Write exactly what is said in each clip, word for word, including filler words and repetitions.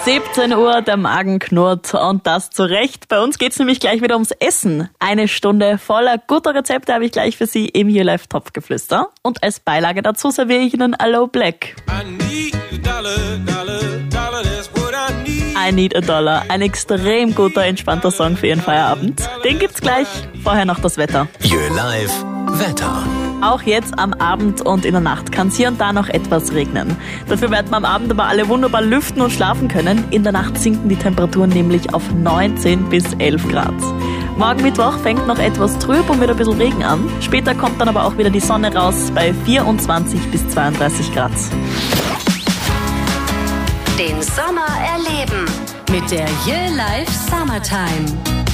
siebzehn Uhr, der Magen knurrt und das zu Recht. Bei uns geht's nämlich gleich wieder ums Essen. Eine Stunde voller guter Rezepte habe ich gleich für Sie im Your Life Topfgeflüster. Und als Beilage dazu serviere ich Ihnen Aloe Black. I Need a Dollar, ein extrem guter, entspannter Song für Ihren Feierabend. Den gibt's gleich, vorher noch das Wetter. Your Life Wetter. Auch jetzt am Abend und in der Nacht kann es hier und da noch etwas regnen. Dafür werden wir am Abend aber alle wunderbar lüften und schlafen können. In der Nacht sinken die Temperaturen nämlich auf neunzehn bis elf Grad. Morgen Mittwoch fängt noch etwas trüb und mit ein bisschen Regen an. Später kommt dann aber auch wieder die Sonne raus bei vierundzwanzig bis zweiunddreißig Grad. Den Sommer erleben mit der Your Life Summertime.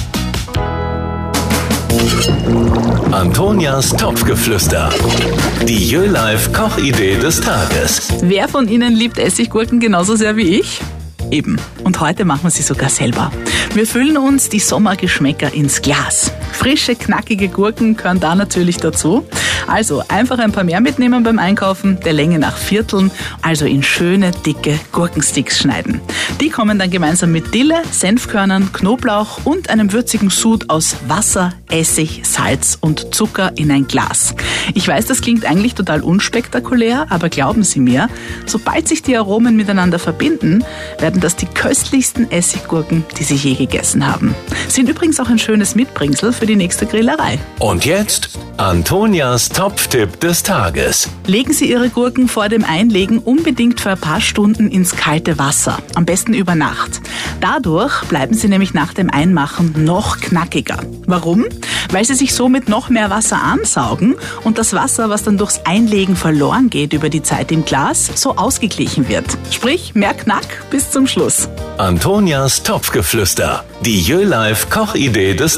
Antonias Topfgeflüster. Die Your Life Kochidee des Tages. Wer von Ihnen liebt Essiggurken genauso sehr wie ich? Eben. Und heute machen wir sie sogar selber. Wir füllen uns die Sommergeschmäcker ins Glas. Frische, knackige Gurken gehören da natürlich dazu. Also einfach ein paar mehr mitnehmen beim Einkaufen, der Länge nach Vierteln, also in schöne, dicke Gurkensticks schneiden. Die kommen dann gemeinsam mit Dille, Senfkörnern, Knoblauch und einem würzigen Sud aus Wasser, Essig, Salz und Zucker in ein Glas. Ich weiß, das klingt eigentlich total unspektakulär, aber glauben Sie mir, sobald sich die Aromen miteinander verbinden, werden das die köstlichsten Essiggurken, die Sie je gegessen haben. Sind übrigens auch ein schönes Mitbringsel für die nächste Grillerei. Und jetzt Antonias Topftipp des Tages. Legen Sie Ihre Gurken vor dem Einlegen unbedingt für ein paar Stunden ins kalte Wasser. Am besten über Nacht. Dadurch bleiben sie nämlich nach dem Einmachen noch knackiger. Warum? Weil sie sich somit noch mehr Wasser ansaugen und das Wasser, was dann durchs Einlegen verloren geht über die Zeit im Glas, so ausgeglichen wird. Sprich, mehr Knack bis zum Schluss. Antonias Topfgeflüster. Die Your Life Kochidee des